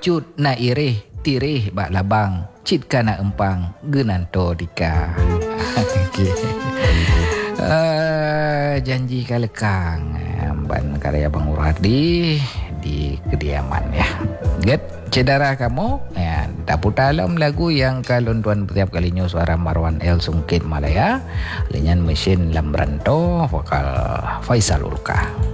cut na irih tirih bak labang cit kana empang genanto dika. Okey. Janji kalekang ban karya Bang Uradi di kediaman ya. Get cedera kamu ya, dapur dalam lagu yang kalon tuan setiap kalinya suara Marwan El Sungkit Malaya, lenyan mesin lamranto vokal Faisal Ulka.